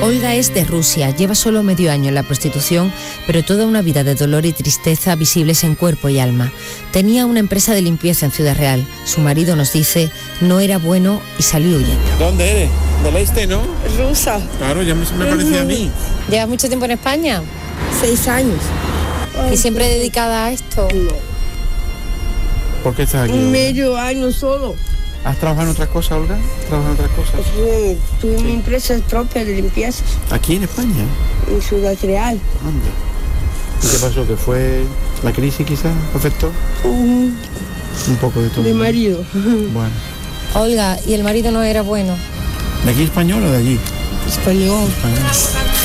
Olga es de Rusia, lleva solo medio año en la prostitución, pero toda una vida de dolor y tristeza visibles en cuerpo y alma. Tenía una empresa de limpieza en Ciudad Real. Su marido, nos dice, no era bueno y salió huyendo. ¿Dónde eres? Del este, ¿no? Rusa. Claro, ya me parecía a mí. ¿Llevas mucho tiempo en España? 6 años. ¿Y siempre dedicada a esto? No. ¿Por qué estás aquí? Medio año solo. ¿Has trabajado en otras cosas, Olga? ¿Trabajado en otras cosas? Sí, tuve mi empresa propia de limpieza ¿Aquí en España? en Ciudad Real. Anda. ¿Y qué pasó? ¿Que fue la crisis quizás? ¿Afectó? Un poco de todo. De marido. Bueno. Olga, ¿y el marido no era bueno? ¿De aquí español o de allí? Español. Español.